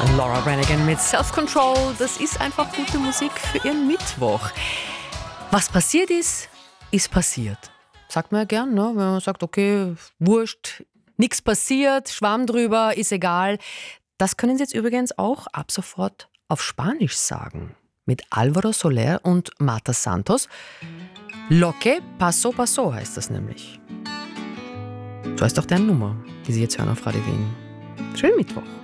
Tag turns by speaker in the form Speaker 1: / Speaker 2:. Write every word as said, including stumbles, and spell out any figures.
Speaker 1: Laura Branigan mit Self-Control. Das ist einfach gute Musik für ihren Mittwoch. Was passiert ist, ist passiert. Sagt man ja gern, ne? Wenn man sagt, okay, wurscht, nichts passiert, Schwamm drüber, ist egal. Das können Sie jetzt übrigens auch ab sofort auf Spanisch sagen. Mit Álvaro Soler und Marta Santos. Lo que pasó, pasó heißt das nämlich. So heißt auch deren Nummer, die Sie jetzt hören auf Radio Wien. Schönen Mittwoch.